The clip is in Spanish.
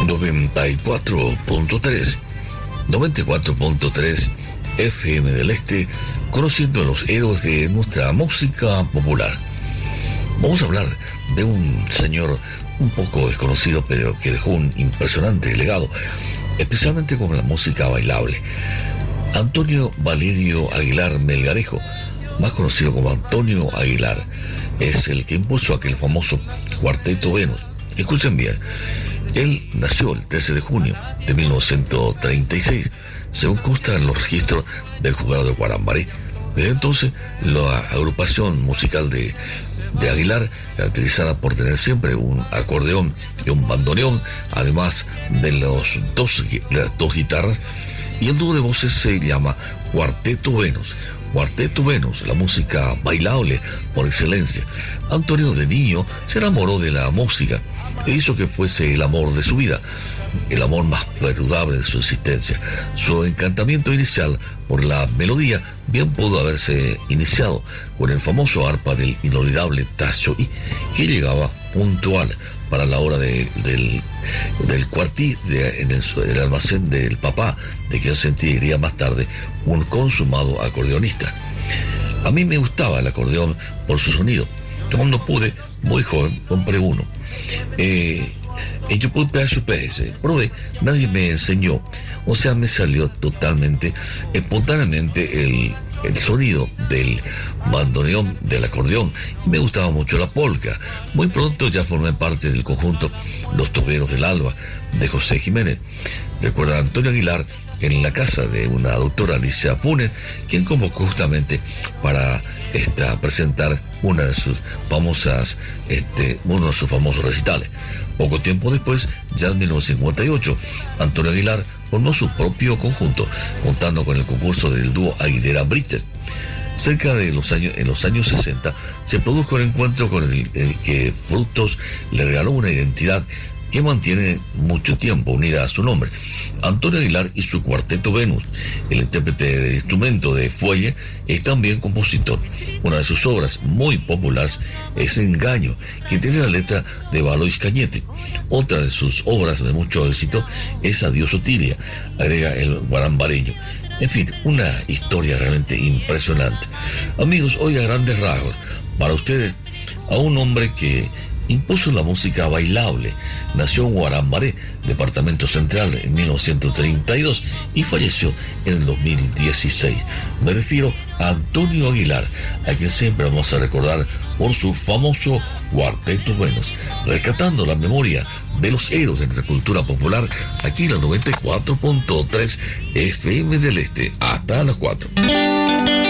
94.3, 94.3 FM del Este, conociendo a los héroes de nuestra música popular. Vamos a hablar de un señor un poco desconocido, pero que dejó un impresionante legado, especialmente con la música bailable. Antonio Valerio Aguilar Melgarejo, más conocido como Antonio Aguilar, es el que impuso aquel famoso Cuarteto Venus. Escuchen bien, él nació el 13 de junio de 1936, según consta en los registros del juzgado de Guarambaré. Desde entonces, la agrupación musical de Aguilar, caracterizada por tener siempre un acordeón y un bandoneón, además de las dos guitarras, y el dúo de voces se llama Cuarteto Venus. Cuarteto Venus, la música bailable por excelencia. Antonio de niño se enamoró de la música e hizo que fuese el amor de su vida, el amor más perdurable de su existencia. Su encantamiento inicial por la melodía bien pudo haberse iniciado con el famoso arpa del inolvidable Tacho, que llegaba puntual para la hora del cuartí en el almacén del papá, de quien sentiría más tarde un consumado acordeonista. A mí me gustaba el acordeón por su sonido. Cuando pude, muy joven, compré uno. Yo pude pegar su PS, probé, nadie me enseñó, o sea, me salió totalmente espontáneamente el sonido del bandoneón, del acordeón, y me gustaba mucho la polca. Muy pronto ya formé parte del conjunto Los Toberos del Alba, de José Jiménez. Recuerda a Antonio Aguilar en la casa de una doctora Alicia Funes, quien convocó justamente para presentar uno de sus famosos recitales. Poco tiempo después, ya en 1958, Antonio Aguilar formó su propio conjunto, contando con el concurso del dúo Aguilera Britten. Cerca de en los años 60, se produjo el encuentro con el que Frutos le regaló una identidad que mantiene mucho tiempo unida a su nombre. Antonio Aguilar y su Cuarteto Venus. El intérprete del instrumento de fuelle es también compositor. Una de sus obras muy populares es Engaño, que tiene la letra de Valois Cañete. Otra de sus obras de mucho éxito es Adiós Otilia, agrega el guarambareño. En fin, una historia realmente impresionante. Amigos, hoy a grandes rasgos, para ustedes, a un hombre que impuso la música bailable. Nació en Guarambaré, departamento central, en 1932 y falleció en el 2016. Me refiero a Antonio Aguilar, a quien siempre vamos a recordar por su famoso Cuarteto Venus, rescatando la memoria de los héroes de nuestra cultura popular, aquí en la 94.3 FM del Este, hasta las 4.